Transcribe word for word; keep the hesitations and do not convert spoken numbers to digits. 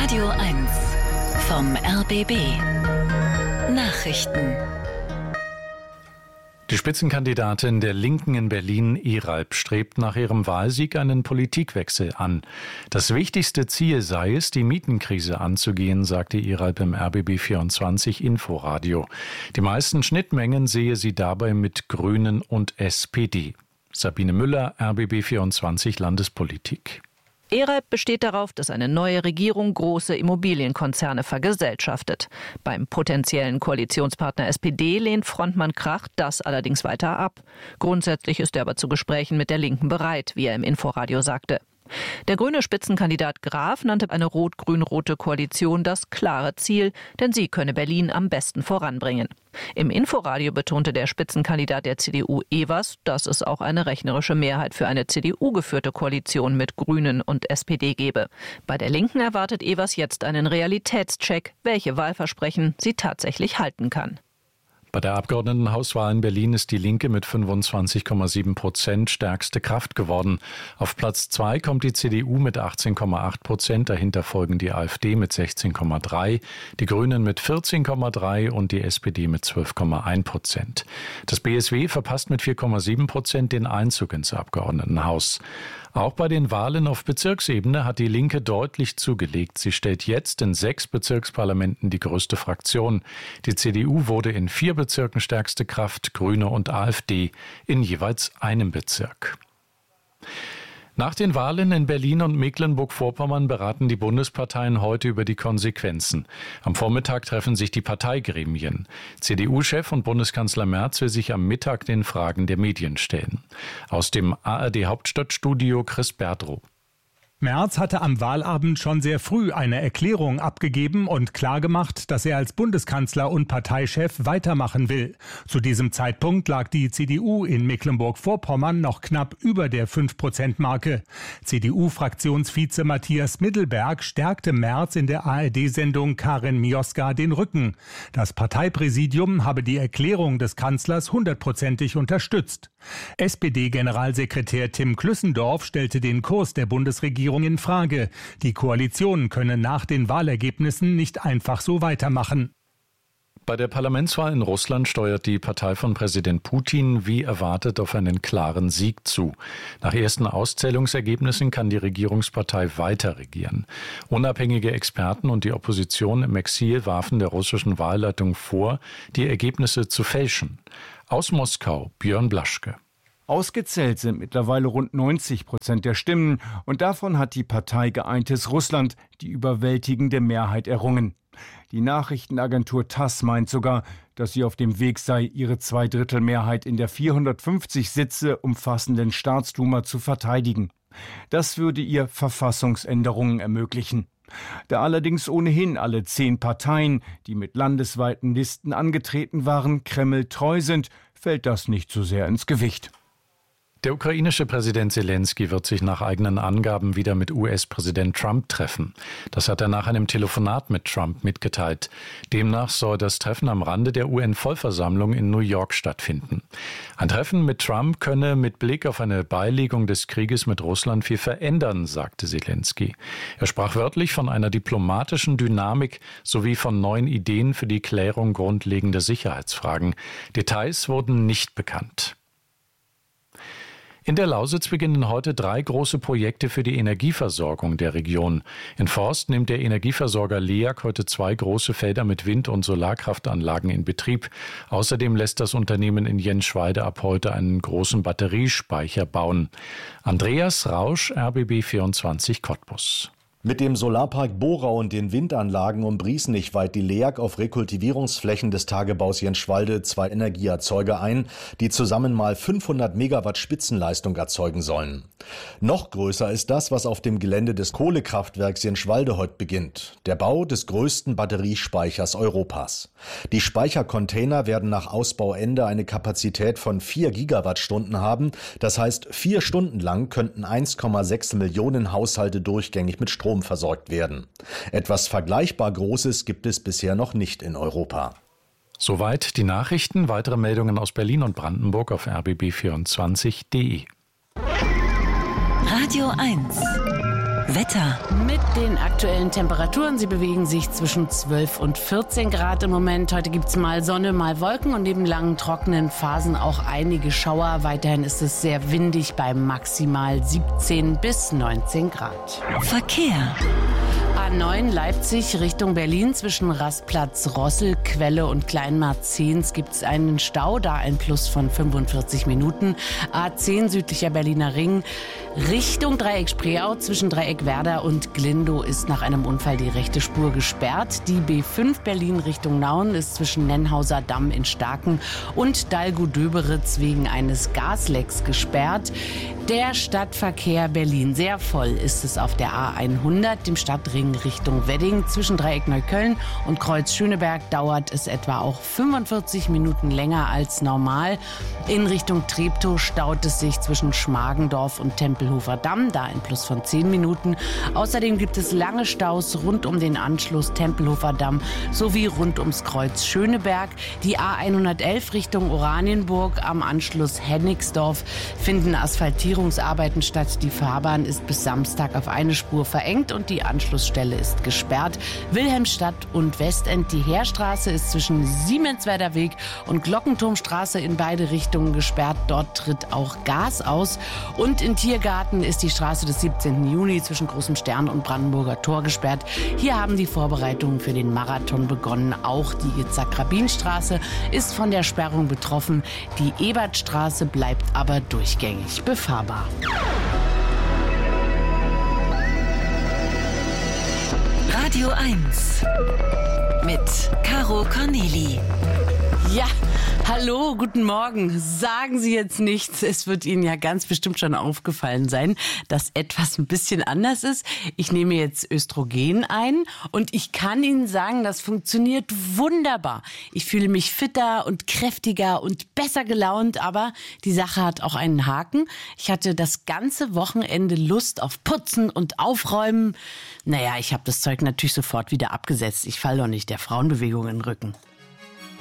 Radio eins vom R B B. Nachrichten. Die Spitzenkandidatin der Linken in Berlin, Iralp, strebt nach ihrem Wahlsieg einen Politikwechsel an. Das wichtigste Ziel sei es, die Mietenkrise anzugehen, sagte Iralp im R B B vierundzwanzig Inforadio. Die meisten Schnittmengen sehe sie dabei mit Grünen und S P D. Sabine Müller, R B B vierundzwanzig Landespolitik. Iralp besteht darauf, dass eine neue Regierung große Immobilienkonzerne vergesellschaftet. Beim potenziellen Koalitionspartner S P D lehnt Frontmann Kracht das allerdings weiter ab. Grundsätzlich ist er aber zu Gesprächen mit der Linken bereit, wie er im Inforadio sagte. Der grüne Spitzenkandidat Graf nannte eine rot-grün-rote Koalition das klare Ziel, denn sie könne Berlin am besten voranbringen. Im Inforadio betonte der Spitzenkandidat der C D U Evers, dass es auch eine rechnerische Mehrheit für eine C D U-geführte Koalition mit Grünen und S P D gebe. Bei der Linken erwartet Evers jetzt einen Realitätscheck, welche Wahlversprechen sie tatsächlich halten kann. Bei der Abgeordnetenhauswahl in Berlin ist die Linke mit fünfundzwanzig Komma sieben Prozent stärkste Kraft geworden. Auf Platz zwei kommt die C D U mit achtzehn Komma acht Prozent, dahinter folgen die AfD mit sechzehn Komma drei, die Grünen mit vierzehn Komma drei und die S P D mit zwölf Komma eins Prozent. Das B S W verpasst mit vier Komma sieben Prozent den Einzug ins Abgeordnetenhaus. Auch bei den Wahlen auf Bezirksebene hat die Linke deutlich zugelegt. Sie stellt jetzt in sechs Bezirksparlamenten die größte Fraktion. Die C D U wurde in vier Bezirken stärkste Kraft, Grüne und AfD in jeweils einem Bezirk. Nach den Wahlen in Berlin und Mecklenburg-Vorpommern beraten die Bundesparteien heute über die Konsequenzen. Am Vormittag treffen sich die Parteigremien. C D U-Chef und Bundeskanzler Merz will sich am Mittag den Fragen der Medien stellen. Aus dem A R D-Hauptstadtstudio Chris Berdrow. Merz hatte am Wahlabend schon sehr früh eine Erklärung abgegeben und klargemacht, dass er als Bundeskanzler und Parteichef weitermachen will. Zu diesem Zeitpunkt lag die C D U in Mecklenburg-Vorpommern noch knapp über der fünf Prozent Marke. C D U-Fraktionsvize Matthias Middelberg stärkte Merz in der A R D-Sendung Karin Mioska den Rücken. Das Parteipräsidium habe die Erklärung des Kanzlers hundertprozentig unterstützt. S P D-Generalsekretär Tim Klüssendorf stellte den Kurs der Bundesregierung in Frage. Die Koalition könne nach den Wahlergebnissen nicht einfach so weitermachen. Bei der Parlamentswahl in Russland steuert die Partei von Präsident Putin wie erwartet auf einen klaren Sieg zu. Nach ersten Auszählungsergebnissen kann die Regierungspartei weiter regieren. Unabhängige Experten und die Opposition im Exil warfen der russischen Wahlleitung vor, die Ergebnisse zu fälschen. Aus Moskau, Björn Blaschke. Ausgezählt sind mittlerweile rund neunzig Prozent der Stimmen und davon hat die Partei Geeintes Russland die überwältigende Mehrheit errungen. Die Nachrichtenagentur TASS meint sogar, dass sie auf dem Weg sei, ihre Zweidrittelmehrheit in der vierhundertfünfzig Sitze umfassenden Staatsduma zu verteidigen. Das würde ihr Verfassungsänderungen ermöglichen. Da allerdings ohnehin alle zehn Parteien, die mit landesweiten Listen angetreten waren, Kreml treu sind, fällt das nicht so sehr ins Gewicht. Der ukrainische Präsident Zelensky wird sich nach eigenen Angaben wieder mit U S-Präsident Trump treffen. Das hat er nach einem Telefonat mit Trump mitgeteilt. Demnach soll das Treffen am Rande der U N-Vollversammlung in New York stattfinden. Ein Treffen mit Trump könne mit Blick auf eine Beilegung des Krieges mit Russland viel verändern, sagte Zelensky. Er sprach wörtlich von einer diplomatischen Dynamik sowie von neuen Ideen für die Klärung grundlegender Sicherheitsfragen. Details wurden nicht bekannt. In der Lausitz beginnen heute drei große Projekte für die Energieversorgung der Region. In Forst nimmt der Energieversorger LEAG heute zwei große Felder mit Wind- und Solarkraftanlagen in Betrieb. Außerdem lässt das Unternehmen in Jenschweide ab heute einen großen Batteriespeicher bauen. Andreas Rausch, R B B vierundzwanzig Cottbus. Mit dem Solarpark Borau und den Windanlagen um Briesnich weiht die LEAG auf Rekultivierungsflächen des Tagebaus Jenschwalde zwei Energieerzeuger ein, die zusammen mal fünfhundert Megawatt Spitzenleistung erzeugen sollen. Noch größer ist das, was auf dem Gelände des Kohlekraftwerks Jenschwalde heute beginnt: der Bau des größten Batteriespeichers Europas. Die Speichercontainer werden nach Ausbauende eine Kapazität von vier Gigawattstunden haben. Das heißt, vier Stunden lang könnten eins Komma sechs Millionen Haushalte durchgängig mit Strom versorgt werden. Etwas vergleichbar Großes gibt es bisher noch nicht in Europa. Soweit die Nachrichten. Weitere Meldungen aus Berlin und Brandenburg auf r b b vierundzwanzig punkt d e. Radio eins. Wetter. Mit den aktuellen Temperaturen, sie bewegen sich zwischen zwölf und vierzehn Grad im Moment. Heute gibt es mal Sonne, mal Wolken und neben langen trockenen Phasen auch einige Schauer. Weiterhin ist es sehr windig bei maximal siebzehn bis neunzehn Grad. Verkehr. A neun Leipzig Richtung Berlin zwischen Rastplatz Rossel, Quelle und Kleinmarzens gibt es einen Stau, da ein Plus von fünfundvierzig Minuten. A zehn südlicher Berliner Ring Richtung Dreieck Spreeau zwischen Dreieck Werder und Glindow ist nach einem Unfall die rechte Spur gesperrt. Die B fünf Berlin Richtung Nauen ist zwischen Nennhauser Damm in Starken und Dalgow-Döberitz wegen eines Gaslecks gesperrt. Der Stadtverkehr Berlin sehr voll ist es auf der A hundert, dem Stadtring Richtung Wedding. Zwischen Dreieck Neukölln und Kreuz Schöneberg dauert es etwa auch fünfundvierzig Minuten länger als normal. In Richtung Treptow staut es sich zwischen Schmargendorf und Tempelhofer Damm, da ein Plus von zehn Minuten. Außerdem gibt es lange Staus rund um den Anschluss Tempelhofer Damm sowie rund ums Kreuz Schöneberg. Die A hundertelf Richtung Oranienburg am Anschluss Hennigsdorf finden Asphaltierungsarbeiten statt. Die Fahrbahn ist bis Samstag auf eine Spur verengt und die Anschlussstelle ist gesperrt. Wilhelmstadt und Westend, die Heerstraße ist zwischen Siemenswerder Weg und Glockenturmstraße in beide Richtungen gesperrt. Dort tritt auch Gas aus. Und in Tiergarten ist die Straße des siebzehnten Juni zwischen Großem Stern und Brandenburger Tor gesperrt. Hier haben die Vorbereitungen für den Marathon begonnen. Auch die Itzhak-Rabin-Straße ist von der Sperrung betroffen. Die Ebertstraße bleibt aber durchgängig befahrbar. Radio eins mit Caro Corneli. Ja, hallo, guten Morgen. Sagen Sie jetzt nichts. Es wird Ihnen ja ganz bestimmt schon aufgefallen sein, dass etwas ein bisschen anders ist. Ich nehme jetzt Östrogen ein und ich kann Ihnen sagen, das funktioniert wunderbar. Ich fühle mich fitter und kräftiger und besser gelaunt, aber die Sache hat auch einen Haken. Ich hatte das ganze Wochenende Lust auf Putzen und Aufräumen. Naja, ich habe das Zeug natürlich sofort wieder abgesetzt. Ich falle doch nicht der Frauenbewegung in den Rücken.